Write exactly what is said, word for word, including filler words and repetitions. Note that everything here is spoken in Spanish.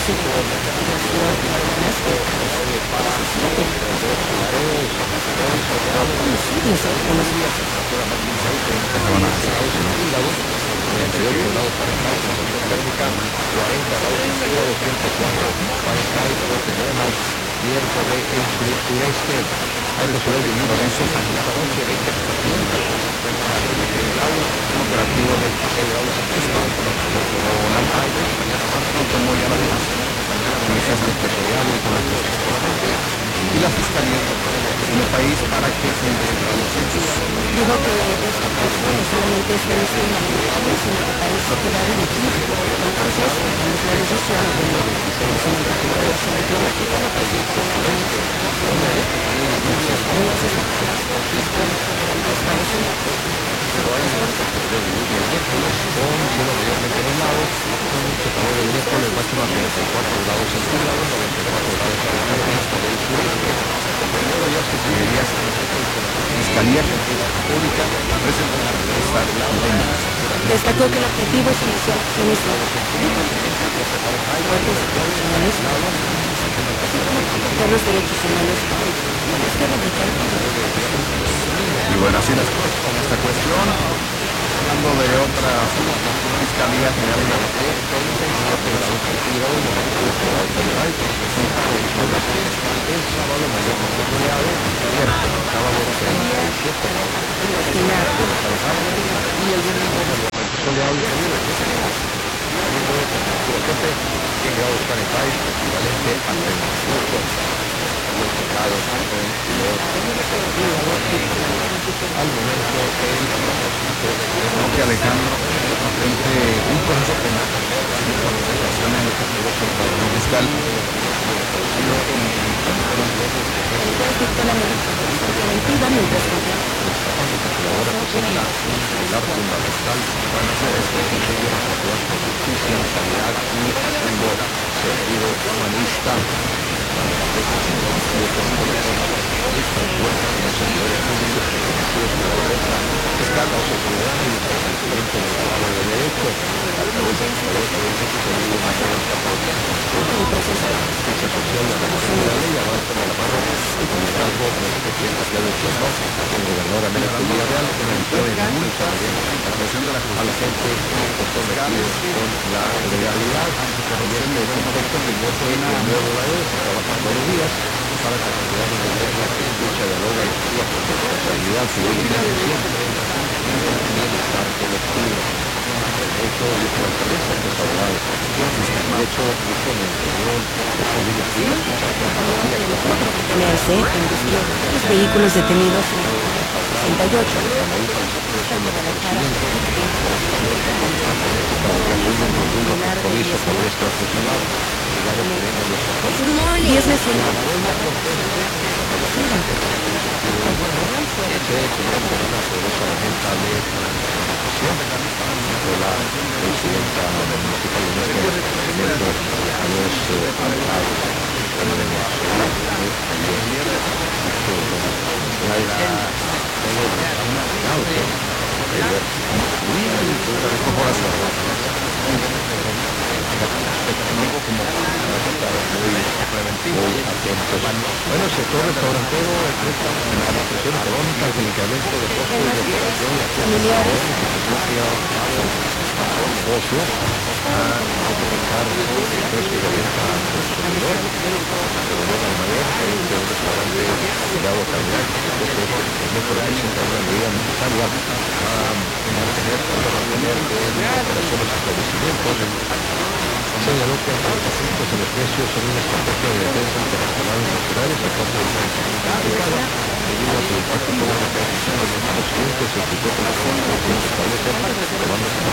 establece que la investigación homicidios reconocidos. Viento del sureste, aire sureste, Lorenzo operativo del paseo de aulas y la Fiscalía en el país para que se investiguen los hechos. Dijo que esta caso no solamente es una investigación, sino que parece que va a dirigir el proceso de nuclearización de la investigación diplomática, la presidencia de Estados Unidos. Con cielo mayormente nublado, con secador del miércoles máxima treinta y cuatro grados centígrados, noventa y cuatro grados centígrados del sureste. Luego ya se seguiría Fiscalía Pública presentó la respuesta de la pandemia. Destacó que el objetivo es iniciar acciones por los derechos humanos es que radical. Y bueno, así las cosas con esta cuestión. Hablando de otra Fiscalía General de la al momento que Alejandro frente un proceso penal por investigación en el Tribunal Fiscal. Los vehículos detenidos en sesenta y ocho. diez nacionales. Bueno, sector restaurantero, administración económica, el incremento de costos de operación y familiares, negocio a aumentar el precio de venta al consumidor, pero no la mayor, de un restaurante de agua calidad, no representa una medida necesaria a mantener, para mantener en operación los establecimientos. Señaló que ante los asuntos en los precios son una estrategia de defensa ante los canales nacionales a causa de una complicada debido a su impacto sobre la producción de los alimentos y explicó que las normas que se establecen tomando